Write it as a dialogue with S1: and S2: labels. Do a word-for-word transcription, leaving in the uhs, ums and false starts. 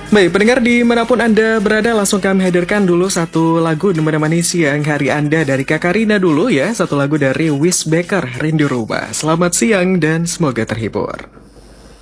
S1: Baik, pendengar dimanapun Anda berada, langsung kami hadirkan dulu satu lagu menemani siang hari Anda dari Kakak Rina dulu ya. Satu lagu dari Wis Baker, Rindu Rumah. Selamat siang dan semoga terhibur.